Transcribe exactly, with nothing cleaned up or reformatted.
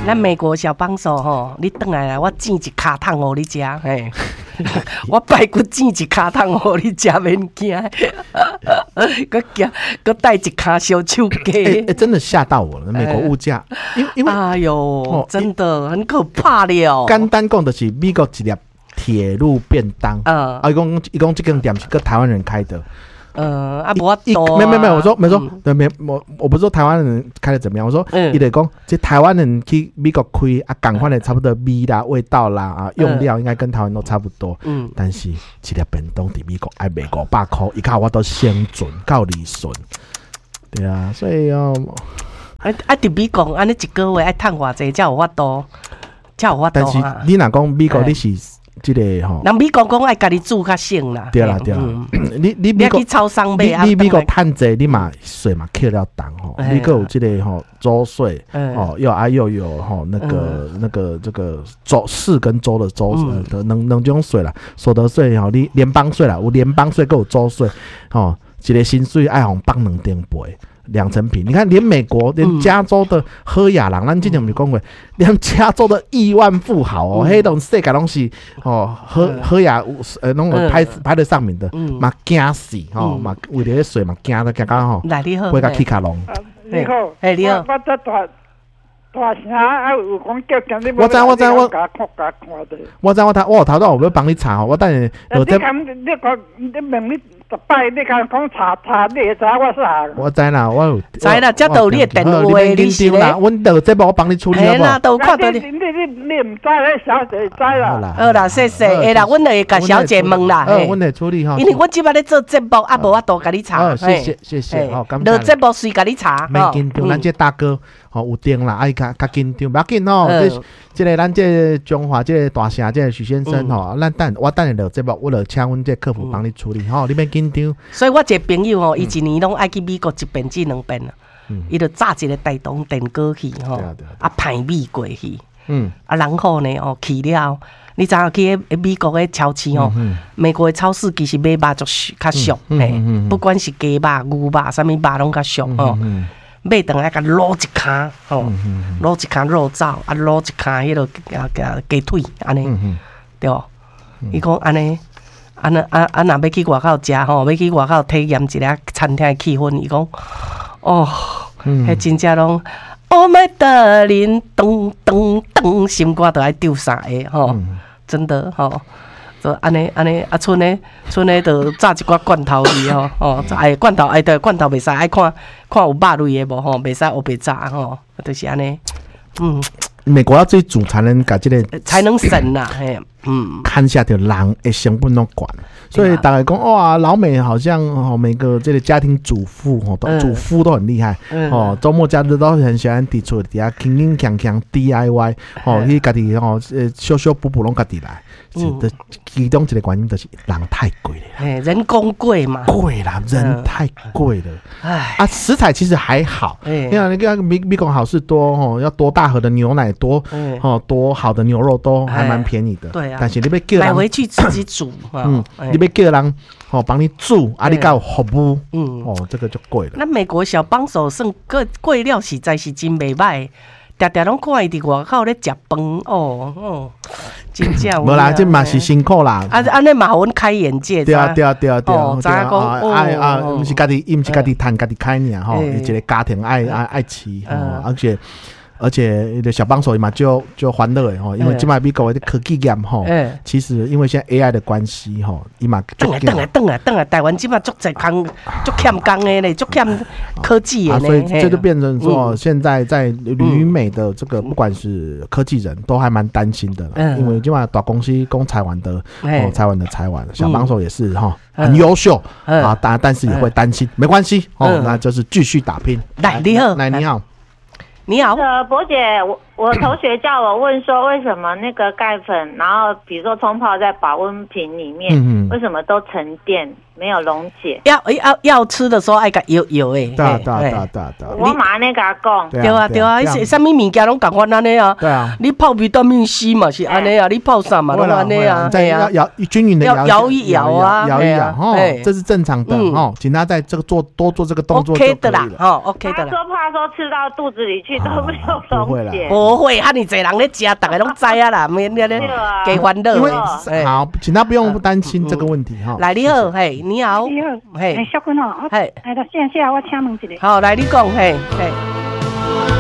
咱美国小帮手吼，你转来啦，我煎一卡桶互你食，嘿，我排骨煎一卡桶互你食，免惊，搁加搁带一卡小手鸡， 哎哎，真的吓到我了，美国物价，因为因为哎呦，真的很可怕了。 简单讲就是美国一粒铁路便当，嗯，啊，一共一共这间店是个台湾人开的。 呃啊，我多没有没有没有，我说没说，对没我我不是说台湾人开的怎么样，我说伊得讲，这台湾人去美国开啊，赶快的差不多味啦、味道啦啊，用料应该跟台湾都差不多。嗯，但是一粒便当在美国爱卖五百块，一卡我都生存够利顺。对啊，所以哦， 啊啊，在美国安尼一个月爱赚偌济，才有法度，才有法度。 但是你若讲美国你是。这个吼， 人美国讲爱家己煮较省啦。 对啦对啦，你你美国去超商买， 你美国趁济，你嘛税嘛扣了重吼。你个有这个吼州税哦，又啊又有吼那个那个这个州市跟州的州的两两种税啦，所得税吼，你联邦税啦，有联邦税，有州税吼，一个薪水爱互放两点倍。两成品，你看，连美国，连加州的喝雅郎，咱之前有讲过，连加州的亿万富豪哦，迄种世界拢是哦，喝喝雅呃，拢排排得上面的，嘛惊死哦，嘛为了水嘛惊得惊到吼，会甲起卡龙。 你好， 哎你好， 我在大大声啊，有讲叫叫你， 我知我知我， 甲看甲看的， 我知我头我头头我要帮你查，我等下。 你讲你讲你问你。十摆你讲讲查查，你会知我啥？ 我知啦，我有知啦，这都有你的电话，你是咧。 阮到这部我帮你处理好不？ 哎啦，都看到你。 你你你唔知咧，小姐知啦。 好啦，谢谢。哎啦，阮会甲小姐问啦。 呃，阮会处理吼。 因为我即摆咧做节目，啊无我都甲你查。 谢谢谢谢，好，感谢。 做节目随甲你查。 袂紧张，咱这大哥吼有电啦，爱较较紧张，不要紧吼。这这个咱这中华这大侠这许先生吼，咱等我等下录节目，我就请阮这客服帮你处理吼，你免紧张。 所以我一个朋友吼，伊一年拢爱去美国一遍至两遍啦。伊就炸一个大同电锅去吼，啊排米过去。嗯，啊然后呢哦去了，你知影去美国的超市吼，美国的超市其实买肉就较俗诶，不管是鸡肉、牛肉，啥物肉拢较俗吼。买顿来甲卤一骹吼，卤一骹肉燥，啊卤一骹迄落鸡腿安尼，对无？伊讲安尼。啊那啊啊！若要去外口食吼，要去外口体验一下餐厅的气氛，伊讲哦，迄真正拢 ，Oh my darling， 咚咚咚，心肝都爱丢啥个吼，真的吼，就安尼安尼啊，剩诶剩诶，就炸一寡罐头去吼，哦，哎罐头哎对，罐头袂使爱看看有肉类诶无吼，袂使黑白炸吼，就是安尼，嗯。 美国要自己煮才能把这个才能省呐，嘿， 嗯，看下的人的成本都管，所以大家讲哇，老美好像哦，每个这个家庭主妇哦，主妇都很厉害哦，周末假日都很喜欢伫厝底下轻轻强强 D I Y 哦，去家己哦，呃，修修补补拢家己来，是的，其中一个原因就是人太贵了， 哎，人工贵嘛， 贵啦，人太贵了，哎，啊，食材其实还好，你看那个美美国好事多哦，要多大盒的牛奶。多哦，多好的牛肉都还蛮便宜的， 对啊。 但是你要叫人买回去自己煮， 嗯，你要叫人哦帮你煮，啊，你搞服务，嗯，哦，这个就贵了。 那美国小帮手算个贵料实在是真袂歹，常常拢看伊伫外口咧食饭，哦哦，真正。 无啦，这嘛是辛苦啦。 啊，安尼嘛，互阮开眼界。 对啊，对啊，对啊，对啊。 知影讲哦， 哎啊，毋是家己，伊毋是家己赚，家己开尔吼，一个家庭爱爱爱饲，而且。而且小帮手嘛就就欢乐诶吼，因为今麦美国的科技业吼，其实因为现在 A I 的关系吼，伊嘛等来等来等来等来，台湾今麦足侪工足欠工诶咧，足欠科技诶咧， 所以这就变成说，现在在旅美的这个不管是科技人都还蛮担心的，因为今麦大公司供台湾的哦，台湾的台湾小帮手也是哈很优秀啊，但但是也会担心，没关系哦，那就是继续打拼。 来，你好， 来你好。 你好， 呃，博姐，我我同学叫我问说，为什么那个钙粉，然后比如说冲泡在保温瓶里面，嗯嗯为什么都沉淀没有溶解？ 要要要吃的时候爱甲油油诶， 对啊对啊对啊对啊， 我马上那甲讲， 对啊对啊，什么物件拢共款安尼啊， 对啊， 你泡维他命 C 嘛是安尼啊，你泡啥嘛拢安尼啊， 对啊，摇均匀的摇摇一摇啊， 摇一摇，哦，这是正常的哦，请他在这个做多做这个动作 ，OK 的啦，哦 OK 的啦。 他说怕说吃到肚子里去都没有溶解， 不不会，哈，你这人咧食，大家拢知啊啦，免咧咧给欢乐。 因为好，请他不用担心这个问题哈。 来，你好，嘿，你好， 你好， 嘿， 小君哦，嘿，来到线下我请问一下。 好，来你讲，嘿，嘿。